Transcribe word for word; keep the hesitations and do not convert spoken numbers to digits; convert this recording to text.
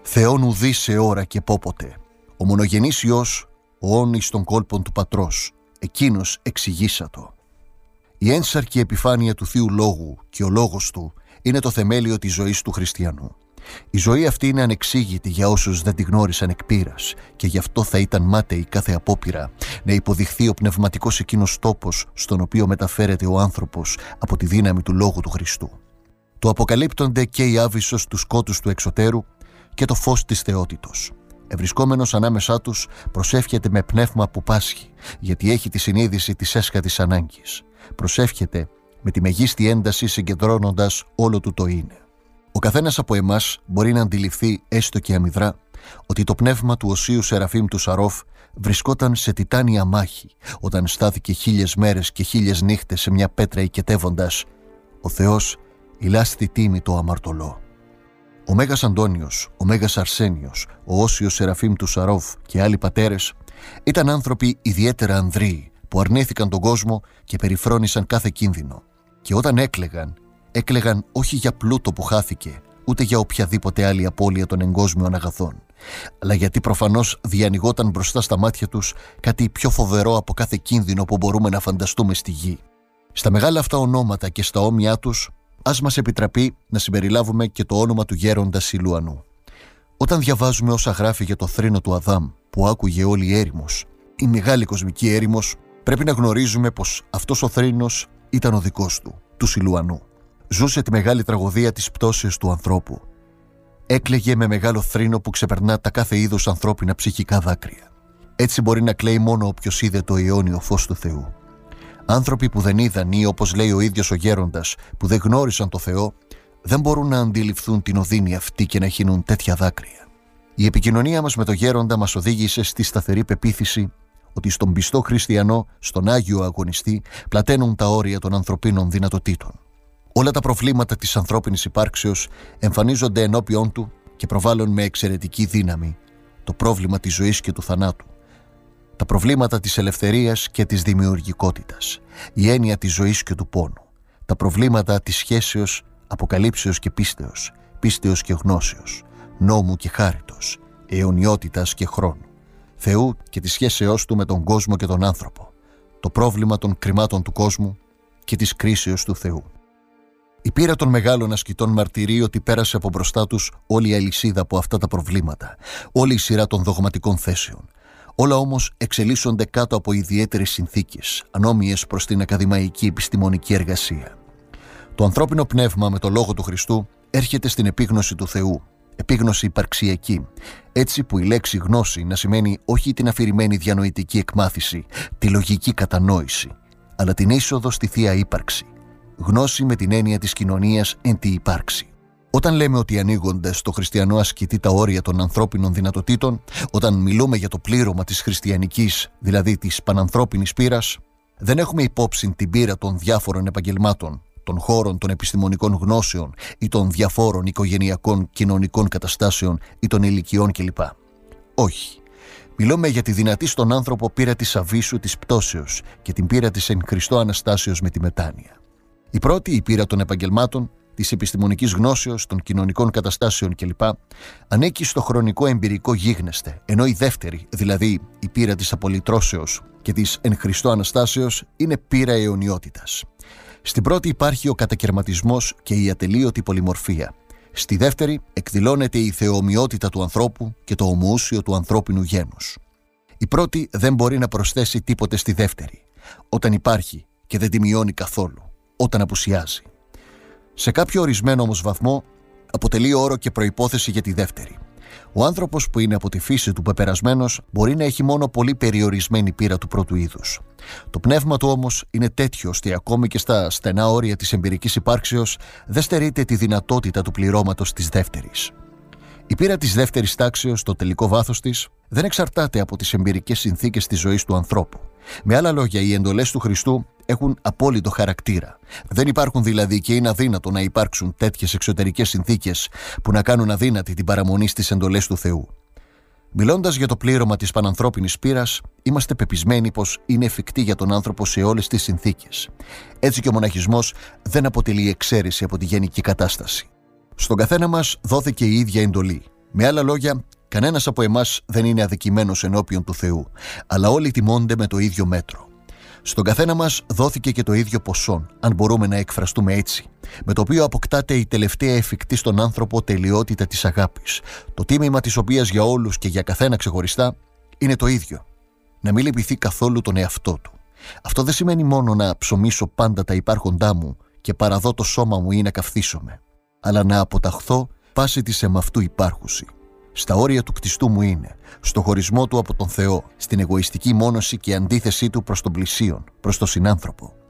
Θεόν ουδή σε ώρα και πόποτε. Ο μονογενής Υιός, ο όν εις των κόλπων του Πατρός, εκείνος εξηγήσατο. Η ένσαρκη επιφάνεια του Θείου Λόγου και ο Λόγος Του είναι το θεμέλιο της ζωής του χριστιανού. Η ζωή αυτή είναι ανεξήγητη για όσους δεν τη γνώρισαν εκ πείρας και γι' αυτό θα ήταν μάταιη κάθε απόπειρα να υποδειχθεί ο πνευματικός εκείνος τόπος στον οποίο μεταφέρεται ο άνθρωπος από τη δύναμη του Λόγου του Χριστού. Το αποκαλύπτονται και η άβυσσος του σκότους του εξωτέρου και το φως της θεότητος. Ευρισκόμενος ανάμεσά τους προσεύχεται με πνεύμα που πάσχει, γιατί έχει τη συνείδηση της έσχατης ανάγκης. Προσεύχεται με τη μεγίστη ένταση συγκεντρώνοντας όλο του το είναι. Ο καθένας από εμάς μπορεί να αντιληφθεί έστω και αμυδρά ότι το πνεύμα του οσίου Σεραφείμ του Σαρόφ βρισκόταν σε τιτάνια μάχη όταν στάθηκε χίλιες μέρες και χίλιες νύχτες σε μια πέτρα οικετεύοντας «Ο Θεός ηλάστη τίμη το αμαρτωλό». Ο Μέγας Αντώνιος, ο Μέγας Αρσένιος, ο Όσιος Σεραφείμ του Σαρόφ και άλλοι πατέρες ήταν άνθρωποι ιδιαίτερα ανδρείοι που αρνήθηκαν τον κόσμο και περιφρόνησαν κάθε κίνδυνο. Και όταν έκλαιγαν, έκλαιγαν όχι για πλούτο που χάθηκε, ούτε για οποιαδήποτε άλλη απώλεια των εγκόσμιων αγαθών, αλλά γιατί προφανώς διανοιγόταν μπροστά στα μάτια τους κάτι πιο φοβερό από κάθε κίνδυνο που μπορούμε να φανταστούμε στη γη. Στα μεγάλα αυτά ονόματα και στα όμοιά τους, ας μας επιτραπεί να συμπεριλάβουμε και το όνομα του γέροντα Σιλουανού. Όταν διαβάζουμε όσα γράφει για το θρήνο του Αδάμ που άκουγε όλη η έρημος, η μεγάλη κοσμική έρημος, πρέπει να γνωρίζουμε πως αυτός ο θρήνος ήταν ο δικός του, του Σιλουανού. Ζούσε τη μεγάλη τραγωδία της πτώσεως του ανθρώπου. Έκλαιγε με μεγάλο θρήνο που ξεπερνά τα κάθε είδους ανθρώπινα ψυχικά δάκρυα. Έτσι μπορεί να κλαίει μόνο όποιος είδε το αιώνιο φως του Θεού. Άνθρωποι που δεν είδαν ή, όπως λέει ο ίδιος ο γέροντας, που δεν γνώρισαν το Θεό, δεν μπορούν να αντιληφθούν την οδύνη αυτή και να χύνουν τέτοια δάκρυα. Η επικοινωνία μας με το γέροντα μας οδήγησε στη σταθερή πεποίθηση ότι στον πιστό χριστιανό, στον Άγιο Αγωνιστή, πλαταίνουν τα όρια των ανθρωπίνων δυνατοτήτων. Όλα τα προβλήματα της ανθρώπινης υπάρξεως εμφανίζονται ενώπιόν του και προβάλλουν με εξαιρετική δύναμη το πρόβλημα της ζωής και του θανάτου, τα προβλήματα της ελευθερίας και της δημιουργικότητας, η έννοια της ζωής και του πόνου, τα προβλήματα της σχέσεως, αποκαλύψεως και πίστεως, πίστεως και γνώσεως, νόμου και χάριτος, αιωνιότητας και χρόνου, Θεού και της σχέσεώς του με τον κόσμο και τον άνθρωπο, το πρόβλημα των κρυμάτων του κόσμου και της κρίσεως του Θεού. Η πείρα των μεγάλων ασκητών μαρτυρεί ότι πέρασε από μπροστά τους όλη η αλυσίδα από αυτά τα προβλήματα, όλη η σειρά των δογματικών θέσεων. Όλα όμως εξελίσσονται κάτω από ιδιαίτερες συνθήκες, ανώμοιες προς την ακαδημαϊκή επιστημονική εργασία. Το ανθρώπινο πνεύμα με το Λόγο του Χριστού έρχεται στην επίγνωση του Θεού, επίγνωση υπαρξιακή, έτσι που η λέξη γνώση να σημαίνει όχι την αφηρημένη διανοητική εκμάθηση, τη λογική κατανόηση, αλλά την είσοδο στη Θεία Ύπαρξη. Γνώση με την έννοια της κοινωνίας εν τη υπάρξη. Όταν λέμε ότι ανοίγονται στο χριστιανό ασκητή τα όρια των ανθρώπινων δυνατοτήτων, όταν μιλούμε για το πλήρωμα της χριστιανικής, δηλαδή της πανανθρώπινης πείρας, δεν έχουμε υπόψη την πείρα των διάφορων επαγγελμάτων, των χώρων των επιστημονικών γνώσεων ή των διαφόρων οικογενειακών κοινωνικών καταστάσεων ή των ηλικιών κλπ. Όχι. Μιλούμε για τη δυνατή στον άνθρωπο πείρα της αβύσσου της πτώσεως και την πείρα της εν Χριστώ Αναστάσεως με τη μετάνοια. Η πρώτη, η πείρα των επαγγελμάτων, της επιστημονικής γνώσεως, των κοινωνικών καταστάσεων κλπ. Ανήκει στο χρονικό εμπειρικό γίγνεσθε, ενώ η δεύτερη, δηλαδή η πείρα της απολυτρώσεως και της εν Χριστώ Αναστάσεως, είναι πείρα αιωνιότητας. Στην πρώτη υπάρχει ο κατακερματισμός και η ατελείωτη πολυμορφία. Στη δεύτερη εκδηλώνεται η θεομοιότητα του ανθρώπου και το ομοούσιο του ανθρώπινου γένους. Η πρώτη δεν μπορεί να προσθέσει τίποτε στη δεύτερη, όταν υπάρχει και δεν τη μειώνει καθόλου, όταν απουσιάζει. Σε κάποιο ορισμένο όμως βαθμό αποτελεί όρο και προϋπόθεση για τη δεύτερη. Ο άνθρωπος που είναι από τη φύση του πεπερασμένος μπορεί να έχει μόνο πολύ περιορισμένη πείρα του πρώτου είδους. Το πνεύμα του όμως είναι τέτοιο ώστε ακόμη και στα στενά όρια της εμπειρικής υπάρξεως δεν στερείται τη δυνατότητα του πληρώματος της δεύτερης. Η πείρα της δεύτερης τάξεως, το τελικό βάθος της, δεν εξαρτάται από τις εμπειρικές συνθήκες της ζωής του ανθρώπου. Με άλλα λόγια, οι εντολές του Χριστού έχουν απόλυτο χαρακτήρα. Δεν υπάρχουν δηλαδή και είναι αδύνατο να υπάρξουν τέτοιες εξωτερικές συνθήκες που να κάνουν αδύνατη την παραμονή στις εντολές του Θεού. Μιλώντας για το πλήρωμα της πανανθρώπινης πείρας, είμαστε πεπισμένοι πως είναι εφικτή για τον άνθρωπο σε όλες τις συνθήκες. Έτσι και ο μοναχισμός δεν αποτελεί εξαίρεση από τη γενική κατάσταση. Στον καθένα μας δόθηκε η ίδια εντολή, Με άλλα λόγια, κανένας από εμάς δεν είναι αδικημένος ενώπιον του Θεού, αλλά όλοι τιμώνται με το ίδιο μέτρο. Στον καθένα μας δόθηκε και το ίδιο ποσόν, αν μπορούμε να εκφραστούμε έτσι, με το οποίο αποκτάται η τελευταία εφικτή στον άνθρωπο τελειότητα της αγάπης, το τίμημα της οποίας για όλους και για καθένα ξεχωριστά είναι το ίδιο. Να μην λυπηθεί καθόλου τον εαυτό του. Αυτό δεν σημαίνει μόνο να ψωμίσω πάντα τα υπάρχοντά μου και παραδώ το σώμα μου ή να καυθίσομαι, αλλά να αποταχθώ πάση της εμαυτού υπάρχουση. Στα όρια του κτιστού μου είναι, στο χωρισμό του από τον Θεό, στην εγωιστική μόνωση και αντίθεσή του προς τον πλησίον, προς τον συνάνθρωπο.